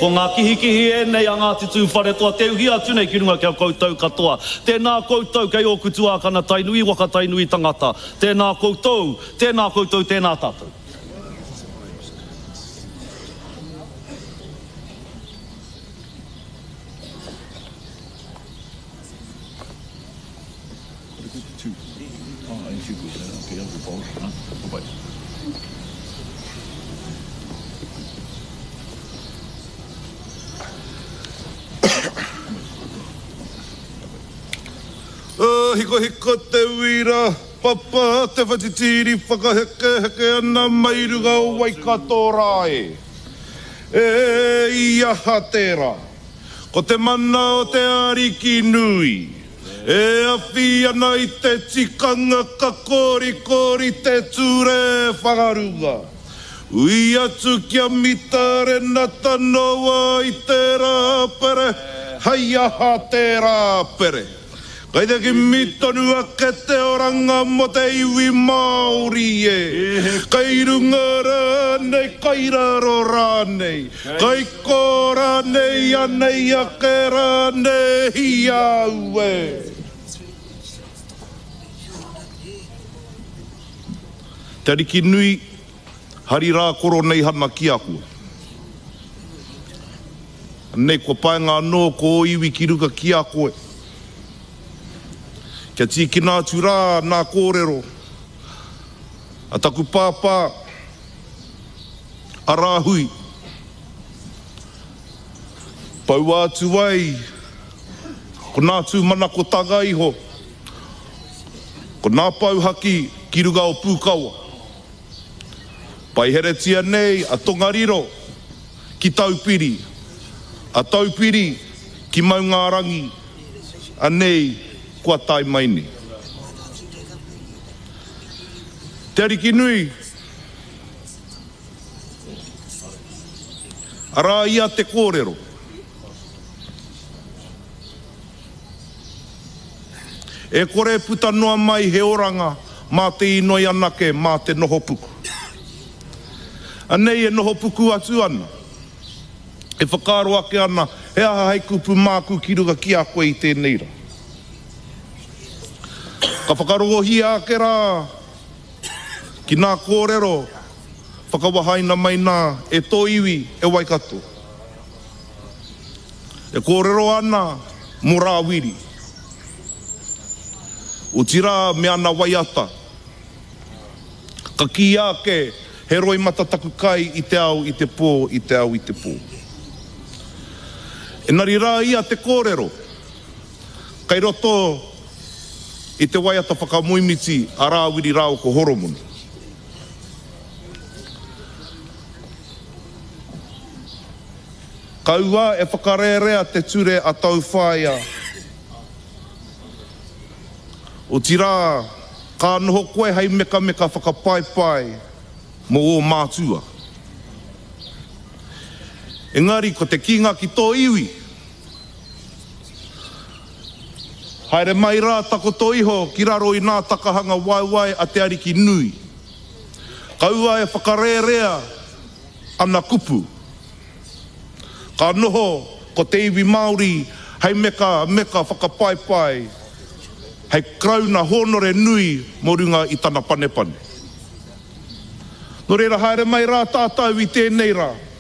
Ko ngā kihikihi e nei a ngā titu whare toa, te uhi atu nei ki runga kia koutou katoa. Tēnā koutou kei o kutua kana tainui, waka tainui tangata. Tēnā koutou, tēnā tātou. Hiko te wira, papa te whatitiri whakaheke ana mairuga o Waikato rae. Ia hatera, ko te mana o te ariki nui. Awhi ana I te tikanga ka kori te ture whakaruga. Ui atu kia mitare na tanoa I te rāpere, hai aha te rāpere. Kai te ki mitonu a ke te oranga mo te iwi Māori e. Kai runga rānei, kai raro rānei. Kai ko rānei anei a ke rānei hi au e. Te ariki nui, hari rā koro nei hana ki aku. Nei ko paenga anō ko iwi ki ruka ki a koe. Kia tiki nā tu rā nā kōrero. A taku pāpā, a rāhui. Pau atu ai, ko nā tū mana ko taga iho. Ko nā pau haki ki ruga o pūkaua. Pai heretia nei a tongariro ki taupiri. A taupiri ki maungarangi. A nei kua tai maini. Te ariki nui, ara ia te kōrero. E kore puta noa mai he oranga mā te inoi anake mā te noho puku. Anei e noho puku atu ana. E whakaro ake ana, he aha hei kupu māku ki ruga ki a koe I tēnei rā. Ka whakarohi ake rā, ki nā kōrero, whakawahaina mai nā e tō iwi e Waikato. E kōrero ana, mo rā wiri. O tira me ana waiata. Ka ki ake, he roi matataku kai I te au, I te pō, I te au, I te pō. E nari rā ia te kōrero, kai roto, I te waiata whakamuimiti a rāwiri rāo ko horomunu. Kaua e whakarerea te ture a tau whaia. O tira, ka noho koe hei meka whakapaipai mo o mātua. Engari ko te kinga ki tō iwi. Haere mai rā tako tō iho ki raro I nā takahanga waiwai a te ariki nui. Kaua e whakarerea ana kupu. Ka noho ko te iwi Māori hei meka whakapaipai. Hei krauna honore nui mo runga I tana panepane. No reira haere mai rā tātou I tēnei rā.